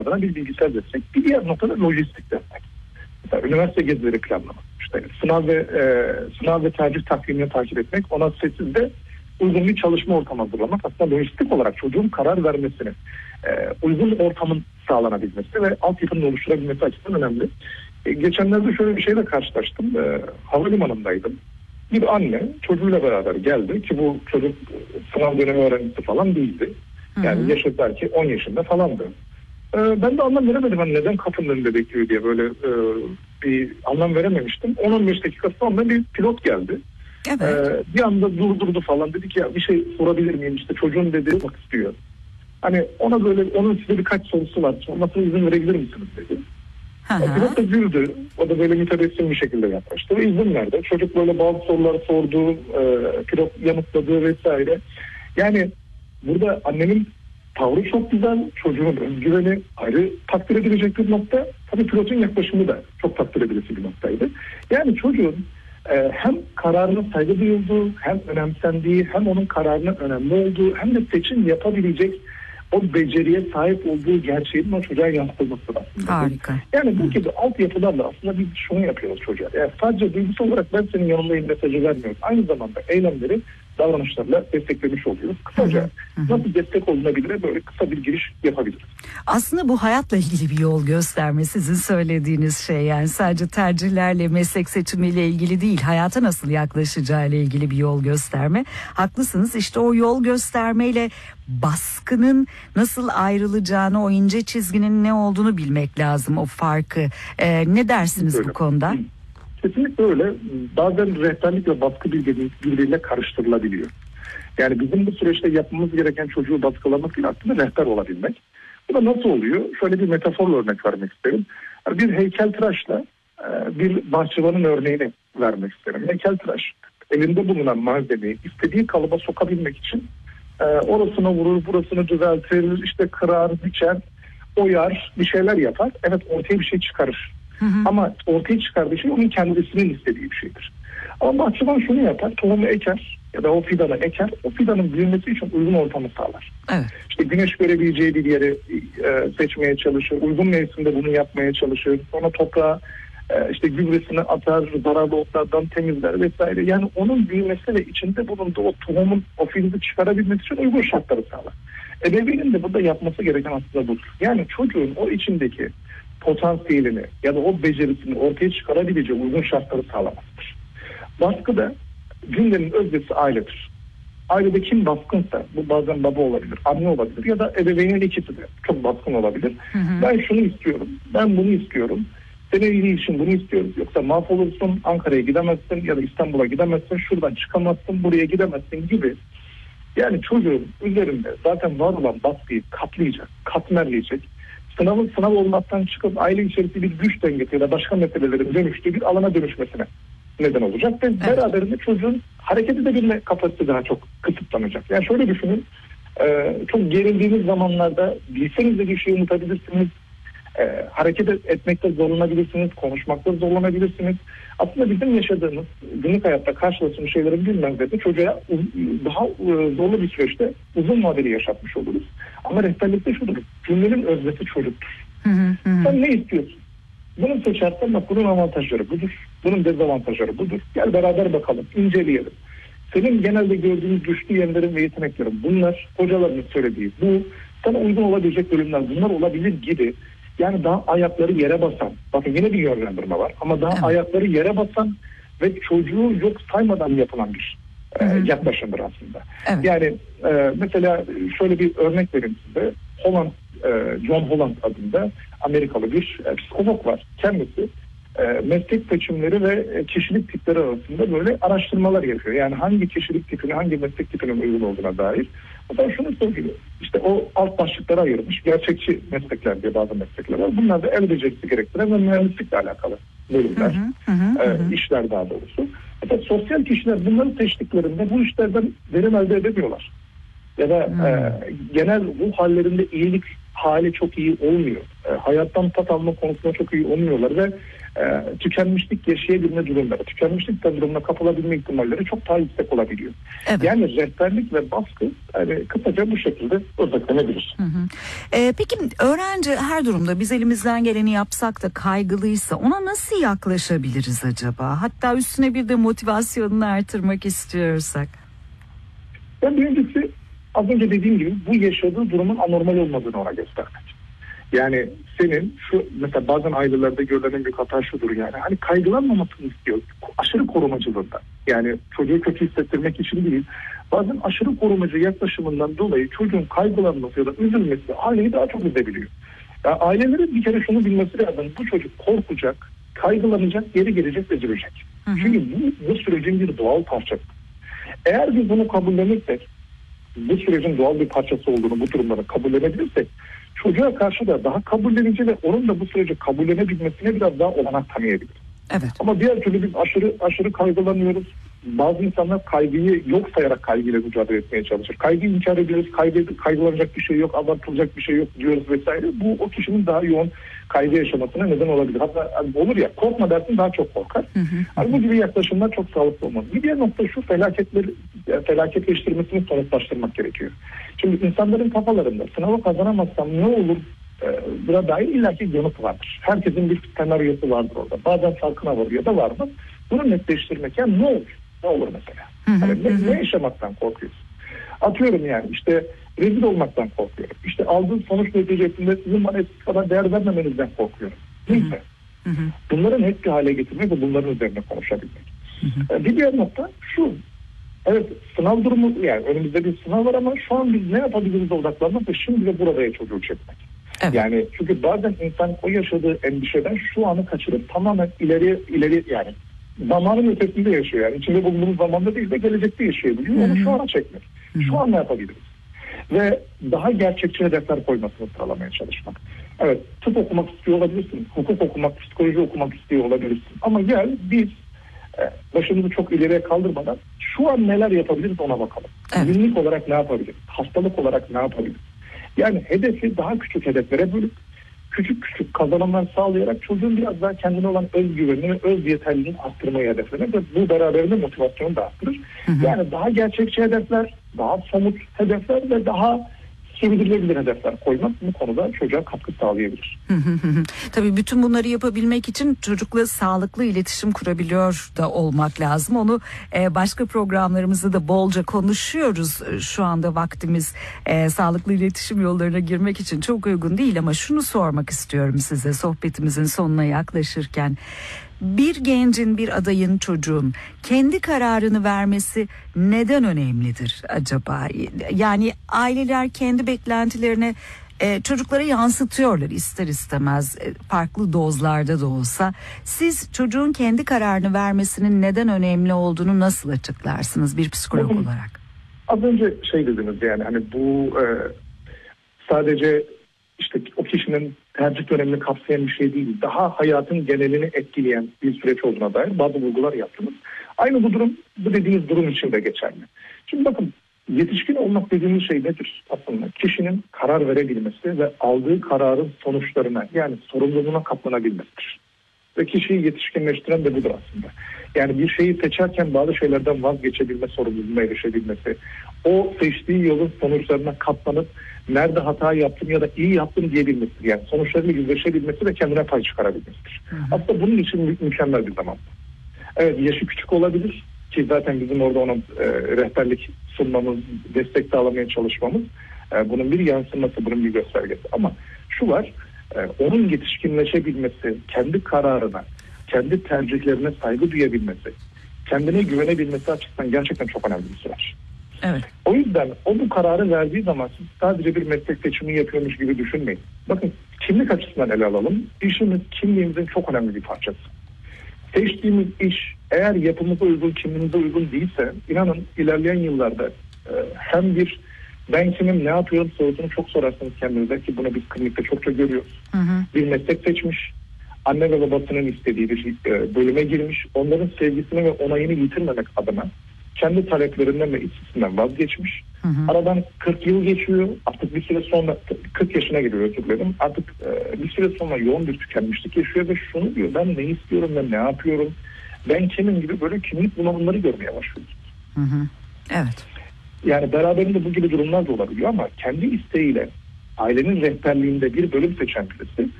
adına bir bilgisayar destek. Bir diğer noktada lojistik destek. Mesela üniversite gezileri planlamak. İşte sınav ve tercih takvimini takip etmek. Ona sessiz de uygun bir çalışma ortamı hazırlamak. Aslında lojistik olarak çocuğun karar vermesini, uygun ortamın sağlanabilmesi ve altyapının oluşturabilmesi açısından önemli. Geçenlerde şöyle bir şeyle karşılaştım. Havalimanındaydım. Bir anne çocuğuyla beraber geldi ki bu çocuk sınav dönemi öğrencisi falan değildi. Yani yaşı belki 10 yaşında falandı. Ben de anlam veremedim. Hani neden kapının önünde bekliyor diye böyle bir anlam verememiştim. 10-15 dakika sonra bir pilot geldi. Evet. Bir anda durdurdu falan. Dedi ki ya bir şey sorabilir miyim? İşte çocuğun dedi olmak istiyor. Hani ona böyle onun size birkaç sorusu var. Sormasına izin verebilir misiniz dedi. Pilot da güldü. O da böyle mütebessim bir şekilde yaklaştı ve izin verdi. Çocuk böyle bazı sorular sordu. Pilot yanıtladı vesaire. Yani burada annenin tavrı çok güzel. Çocuğun özgüveni ayrı takdir edilecek bir nokta. Tabii pilotun yaklaşımı da çok takdir edilesi bir noktaydı. Yani çocuğun hem kararına saygı duyulduğu, hem önemsendiği, hem onun kararının önemli olduğu, hem de seçim yapabilecek o beceriye sahip olduğu gerçeğinin o çocuğa yansıtılması aslında. Harika. Yani bu gibi altyapılarla aslında biz şunu yapıyoruz çocuğa. Yani sadece duygusal olarak ben senin yanındayım mesajı vermiyoruz. Aynı zamanda eylemleri davranışlarla desteklemiş oluyoruz. Kısaca nasıl destek olunabilir böyle kısa bir giriş yapabiliriz. Aslında bu hayatla ilgili bir yol gösterme sizin söylediğiniz şey, yani sadece tercihlerle, meslek seçimiyle ilgili değil, hayata nasıl yaklaşacağıyla ilgili bir yol gösterme. Haklısınız, işte o yol göstermeyle baskının nasıl ayrılacağını, o ince çizginin ne olduğunu bilmek lazım, o farkı. Ne dersiniz öyle bu konuda? Kesinlikle öyle. Bazen rehberlik ve baskı birbiriyle karıştırılabiliyor. Yani bizim bu süreçte yapmamız gereken çocuğu baskılamak değil, aslında rehber olabilmek. Bu da nasıl oluyor? Şöyle bir metaforla örnek vermek isterim. Bir heykeltıraşla bir bahçıvanın örneğini vermek isterim. Heykeltıraş elinde bulunan malzemeyi istediği kalıba sokabilmek için orasına vurur, burasını düzeltir, işte kırar, biçer, oyar, bir şeyler yapar. Evet, ortaya bir şey çıkarır. Ama ortaya çıkardığı şey onun kendisinin istediği bir şeydir. Ama bahçıvan şunu yapar, tohumu eker ya da o fidanı eker, o fidanın büyümesi için uygun ortamı sağlar. Evet. İşte güneş görebileceği bir yeri seçmeye çalışır, uygun mevsimde bunu yapmaya çalışır, sonra toprağa işte gübresini atar, zararlı otlardan temizler vesaire. Yani onun büyümesi ve içinde bulunduğu o tohumun o filiz'i çıkarabilmesi için uygun şartları sağlar. Ebeveynin de burada yapması gereken aslında budur. Yani çocuğun o içindeki potansiyelini ya da o becerisini ortaya çıkarabileceği uygun şartları sağlamasıdır. Baskı da cümlenin öznesi ailedir. Ailede kim baskınsa, bu bazen baba olabilir, anne olabilir ya da ebeveynin ikisi de çok baskın olabilir. Ben şunu istiyorum, ben bunu istiyorum, senin iyiliği için bunu istiyorum, yoksa mahvolursun, Ankara'ya gidemezsin ya da İstanbul'a gidemezsin, şuradan çıkamazsın, buraya gidemezsin gibi. Yani çocuğun üzerinde zaten var olan baskıyı katlayacak, katmerleyecek, sınav olmaktan çıkıp aile içerisinde bir güç dengesi ya da başka meselelerin dönüştüğü bir alana dönüşmesine neden olacak ve beraberinde çocuğun hareket edebilme kapasitesi daha çok kısıtlanacak. Yani şöyle düşünün, çok gerildiğiniz zamanlarda bilseniz de bir şeyi unutabilirsiniz, hareket etmekte zorlanabilirsiniz, konuşmakta zorlanabilirsiniz. Aslında bizim yaşadığımız günlük hayatta karşılaştığımız şeylerin bilmemleri çocuğa daha zorlu bir süreçte uzun vadeli yaşatmış oluruz. Ama rehberlikte şudur, cümlenin öznesi çocuktur. Sen ne istiyorsun? Bunu seçersen bak bunun avantajları budur, bunun dezavantajları budur. Gel beraber bakalım, inceleyelim. Senin genelde gördüğünüz güçlü yönlerin ve yeteneklerin bunlar, hocaların söylediği bu, sana uygun olabilecek bölümler bunlar olabilir gibi. Yani daha ayakları yere basan, bakın yine bir yönlendirme var ama daha ayakları yere basan ve çocuğu yok saymadan yapılan bir yaklaşımdır aslında. Evet. Yani mesela şöyle bir örnek vereyim size. John Holland adında Amerikalı bir psikolog var. Kendisi meslek seçimleri ve kişilik tipleri arasında böyle araştırmalar yapıyor. Yani hangi kişilik tipine, hangi meslek tipinin uygun olduğuna dair. Mesela şunu söylüyor. İşte o alt başlıklara ayırmış. Gerçekçi meslekler diye bazı meslekler var. Bunlar da el becerisi gerektiren ve mühendislikle alakalı bölümler. İşler daha doğrusu. Mesela sosyal kişiler bunları seçtiklerinde bu işlerden verim elde edemiyorlar. Ya da genel ruh hallerinde iyilik hali çok iyi olmuyor. Hayattan tat alma konusunda çok iyi olmuyorlar ve tükenmişlik yaşayabilme durumları, tükenmişlik durumuna kapılabilme ihtimalleri çok daha yüksek olabiliyor. Evet. Yani rehberlik ve baskı kısaca bu şekilde özetlenebilir. Peki öğrenci her durumda biz elimizden geleni yapsak da kaygılıysa ona nasıl yaklaşabiliriz acaba? Hatta üstüne bir de motivasyonunu artırmak istiyorsak. Ben birincisi az önce dediğim gibi bu yaşadığı durumun anormal olmadığını ona göstermek. Yani senin şu mesela bazen ailelerde görülen en büyük hata şudur yani. Hani kaygılanmamasını istiyor. Aşırı korumacılığında. Yani çocuğu kötü hissettirmek için değil. Bazen aşırı korumacı yaklaşımından dolayı çocuğun kaygılanması ya da üzülmesi aileyi daha çok üzebiliyor. Yani ailelerin bir kere şunu bilmesi lazım. Bu çocuk korkacak, kaygılanacak, geri gelecek, üzülecek. Çünkü bu sürecin bir doğal parçası. Eğer biz bunu kabullenirsek, bu sürecin doğal bir parçası olduğunu bu durumları kabullenebilirsek çocuğa karşı da daha kabullenici ve onun da bu süreci kabullenebilmesine biraz daha olanak tanıyabilir. Evet. Ama diğer türlü biz aşırı kaygılanıyoruz. Bazı insanlar kaygıyı yok sayarak kaygıyla mücadele etmeye çalışır. Kaygıyı inkar ediyoruz. Kaygılanacak bir şey yok, abartılacak bir şey yok diyoruz vesaire. Bu o kişinin daha yoğun kaygı yaşamasına neden olabilir. Hatta olur ya korkma dersin daha çok korkar. Yani bu gibi yaklaşımlar çok sağlıklı olmaz. Bir diğer nokta şu felaketleştirmesini somutlaştırmak gerekiyor. Şimdi insanların kafalarında sınavı kazanamazsam ne olur buna dair illaki yanıt vardır. Herkesin bir senaryosu vardır orada. Bazen farkına varıyor da var mı? Bunu netleştirmek yani ne olur? Ne olur mesela? Ne yaşamaktan korkuyorsun? Atıyorum yani işte rezil olmaktan korkuyorum. İşte aldığım sonuç neticesinde sizin bana eskisi kadar değer vermemenizden korkuyorum. Neyse. Bunların hepsi hale getirmek ve bunların üzerine konuşabilmek. Bir diğer nokta şu. Evet sınav durumu yani önümüzde bir sınav var ama şu an biz ne yapabiliriz odaklanmak ve şimdi de buradaya çocuğu çekmek. Evet. Yani çünkü bazen insan o yaşadığı endişeden şu anı kaçırıp tamamen ileri yani zamanın ötesinde yaşıyor. Yani içinde bulunduğumuz zamanda değil de gelecekte yaşayabiliyor. Onu şu ana çekmek. Şu an ne yapabiliriz? Ve daha gerçekçi hedefler koymasını sağlamaya çalışmak. Evet tıp okumak istiyor olabilirsin. Hukuk okumak, psikoloji okumak istiyor olabilirsin. Ama gel biz başımızı çok ileriye kaldırmadan şu an neler yapabiliriz ona bakalım. Evet. Günlük olarak ne yapabiliriz? Hastalık olarak ne yapabiliriz? Yani hedefi daha küçük hedeflere bölüp küçük kazanımlar sağlayarak çocuğun biraz daha kendine olan özgüvenini ve öz yeterliliğini arttırmayı hedeflenir ve bu beraberinde motivasyonu da arttırır. Yani daha gerçekçi hedefler, daha somut hedefler ve daha sürdürülebilir hedefler koymak bu konuda çocuğa katkı sağlayabilir. Tabii bütün bunları yapabilmek için çocukla sağlıklı iletişim kurabiliyor da olmak lazım. Onu başka programlarımızda da bolca konuşuyoruz. Şu anda vaktimiz sağlıklı iletişim yollarına girmek için çok uygun değil ama şunu sormak istiyorum size sohbetimizin sonuna yaklaşırken. Bir gencin, bir adayın, çocuğun kendi kararını vermesi neden önemlidir acaba? Yani aileler kendi beklentilerini çocuklara yansıtıyorlar ister istemez farklı dozlarda da olsa. Siz çocuğun kendi kararını vermesinin neden önemli olduğunu nasıl açıklarsınız bir psikolog olarak? Az önce dediniz yani hani bu sadece işte o kişinin tercih dönemini kapsayan bir şey değil. Daha hayatın genelini etkileyen bir süreç olduğuna dair bazı vurgular yaptınız. Aynı bu durum, bu dediğiniz durum için de geçerli. Şimdi bakın yetişkin olmak dediğimiz şey nedir? Aslında kişinin karar verebilmesi ve aldığı kararın sonuçlarına yani sorumluluğuna katlanabilmesidir. Ve kişiyi yetişkinleştiren de budur aslında. Yani bir şeyi seçerken bazı şeylerden vazgeçebilme sorumluluğuna erişebilmesi, o seçtiği yolun sonuçlarına katlanıp nerede hata yaptım ya da iyi yaptım diyebilmesidir. Yani sonuçlarıyla yüzleşebilmesi ve kendine pay çıkarabilmesidir. Aslında bunun için mükemmel bir zaman. Evet yaşı küçük olabilir ki zaten bizim orada ona rehberlik sunmamız, destek sağlamaya çalışmamız bunun bir yansıması, bunun bir göstergesi. Ama şu var, onun yetişkinleşebilmesi, kendi kararına, kendi tercihlerine saygı duyabilmesi, kendine güvenebilmesi açısından gerçekten çok önemli bir süreç. Evet. O yüzden o bu kararı verdiği zaman siz sadece bir meslek seçimi yapıyormuş gibi düşünmeyin. Bakın kimlik açısından ele alalım. İşimiz kimliğimizin çok önemli bir parçası. Seçtiğimiz iş eğer yapımıza uygun, kimliğimize uygun değilse inanın ilerleyen yıllarda hem bir ben kimim ne yapıyorum sorusunu çok sorarsanız kendinize ki bunu biz klinikte çokça görüyoruz. Bir meslek seçmiş, anne ve babasının istediği bir bölüme girmiş, onların sevgisini ve onayını yitirmemek adına kendi taleplerinden ve içsisinden vazgeçmiş. Aradan 40 yıl geçiyor. Artık bir süre sonra 40 yaşına geliyor, özür dilerim. Artık bir süre sonra yoğun bir tükenmişlik yaşıyor ve şunu diyor: ben ne istiyorum, ben ne yapıyorum, ben kimim gibi böyle kimlik bunalımları görmeye başlıyor. Evet. Yani beraberinde bu gibi durumlar da olabiliyor ama kendi isteğiyle ailenin rehberliğinde bir bölüm seçen birisi